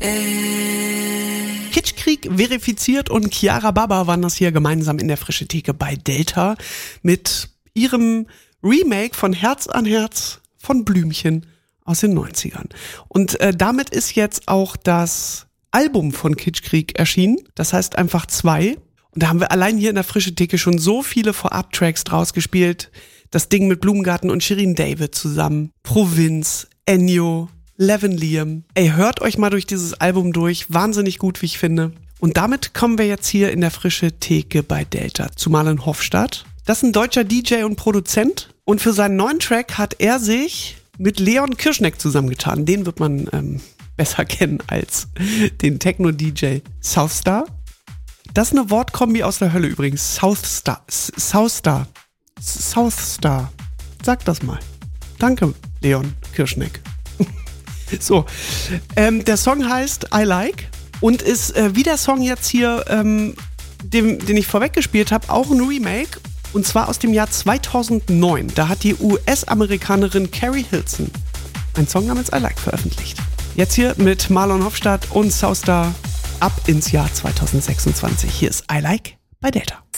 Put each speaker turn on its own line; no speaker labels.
Kitschkrieg verifiziert und Chiara Baba waren das hier gemeinsam in der Frische Theke bei Delta mit ihrem Remake von Herz an Herz von Blümchen aus den 90ern. Und damit ist jetzt auch das Album von Kitschkrieg erschienen. Das heißt einfach 2. Und da haben wir allein hier in der Frische Theke schon so viele Vorab-Tracks draus gespielt. Das Ding mit Blumengarten und Shirin David zusammen. Provinz, Ennio, Levin Liam. Ey, hört euch mal durch dieses Album durch. Wahnsinnig gut, wie ich finde. Und damit kommen wir jetzt hier in der Frische Theke bei Delta zu Marlon Hofstadt. Das ist ein deutscher DJ und Produzent. Und für seinen neuen Track hat er sich mit Leon Kirschneck zusammengetan. Den wird man besser kennen als den Techno-DJ Southstar. Das ist eine Wortkombi aus der Hölle übrigens. Southstar. Sag das mal. Danke, Leon Kirschneck. So, der Song heißt I Like und ist wie der Song jetzt hier, den ich vorweg gespielt habe, auch ein Remake. Und zwar aus dem Jahr 2009. Da hat die US-Amerikanerin Carrie Hilson einen Song namens I Like veröffentlicht. Jetzt hier mit Marlon Hofstadt und Southstar ab ins Jahr 2026. Hier ist I Like bei Delta.